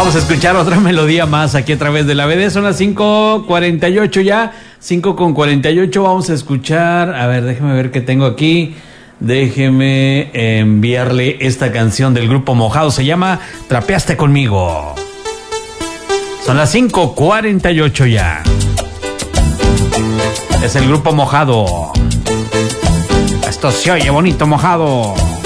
Vamos a escuchar otra melodía más aquí a través de la BD. Son las 5:48 ya. 5:48. Vamos a escuchar. A ver, déjeme ver qué tengo aquí. Déjeme enviarle esta canción del grupo Mojado. Se llama Trapeaste conmigo. Son las 5:48 ya. Es el grupo Mojado. Esto se oye bonito, Mojado.